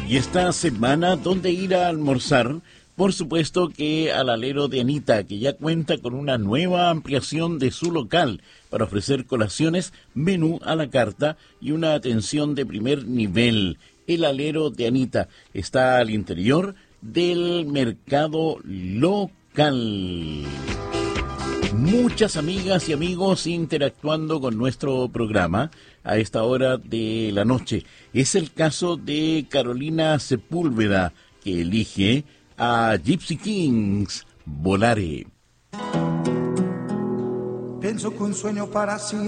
Y esta semana, ¿dónde ir a almorzar? Por supuesto que al alero de Anita, que ya cuenta con una nueva ampliación de su local para ofrecer colaciones, menú a la carta y una atención de primer nivel. El alero de Anita está al interior del mercado local. Muchas amigas y amigos interactuando con nuestro programa a esta hora de la noche. Es el caso de Carolina Sepúlveda, que elige a Gypsy Kings, Volare. Pienso que un sueño para sí